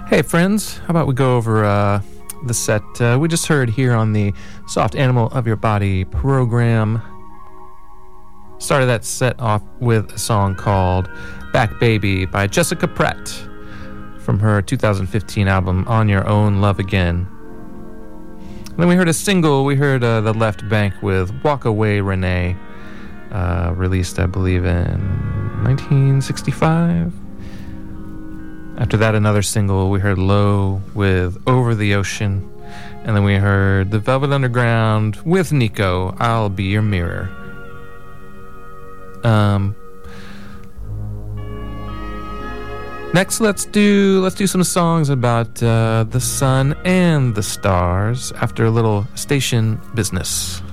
Hey friends, how about we go over the set we just heard here on the Soft Animal of Your Body program. Started that set off with a song called Back Baby by Jessica Pratt from her 2015 album On Your Own Love Again. And then we heard a single, we heard The Left Bank with Walk Away Renee, released I believe in 1965. After that, another single, we heard Low with Over the Ocean. And then we heard The Velvet Underground with Nico, I'll Be Your Mirror. Next, let's do some songs about the sun and the stars after a little station business.